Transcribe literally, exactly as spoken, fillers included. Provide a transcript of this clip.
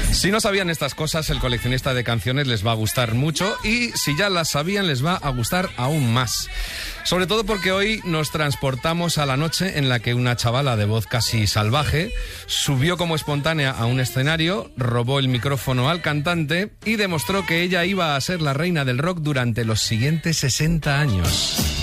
Si no sabían estas cosas, el coleccionista de canciones les va a gustar mucho y si ya las sabían les va a gustar aún más. Sobre todo porque hoy nos transportamos a la noche en la que una chavala de voz casi salvaje subió como espontánea a un escenario, robó el micrófono al cantante y demostró que ella iba a ser la reina del rock durante los siguientes sesenta años.